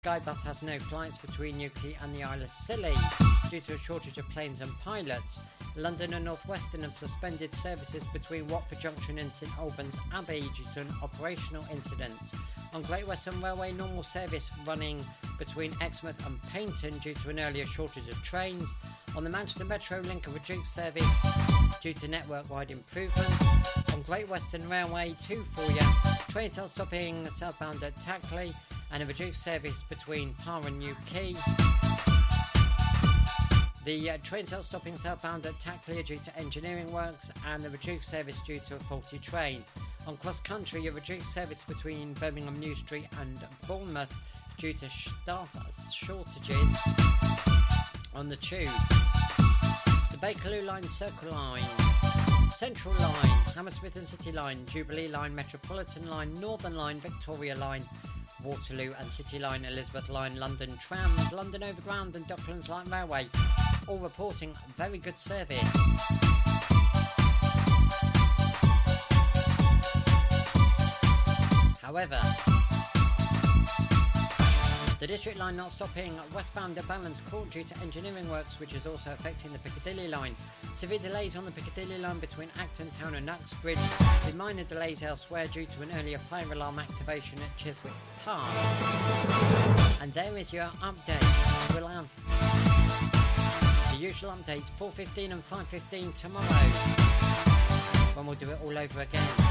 Skybus has no flights between Newquay and the Isle of Scilly due to a shortage of planes and pilots. London and North Western have suspended services between Watford Junction and St Albans Abbey due to an operational incident. On Great Western Railway, normal service running between Exmouth and Paignton due to an earlier shortage of trains. On the Manchester Metro link, a reduced service due to network-wide improvements. On Great Western Railway, 2 for you. Trains are stopping southbound at Tackley and a reduced service between Par and Newquay. The trains are stopping southbound at Tackley due to engineering works and the reduced service due to a faulty train. On cross country, a reduced service between Birmingham New Street and Bournemouth due to staff shortages on the tubes. The Bakerloo Line, Circle Line, Central Line, Hammersmith and City Line, Jubilee Line, Metropolitan Line, Northern Line, Victoria Line, Waterloo and City Line, Elizabeth Line, London Trams, London Overground and Docklands Light Railway, all reporting very good service. However, the District Line not stopping westbound at Balance Court due to engineering works, which is also affecting the Piccadilly Line. Severe delays on the Piccadilly Line between Acton Town and Uxbridge, with minor delays elsewhere due to an earlier fire alarm activation at Chiswick Park. And there is your update. We'll have the usual updates, 4:15 and 5:15 tomorrow, when we'll do it all over again.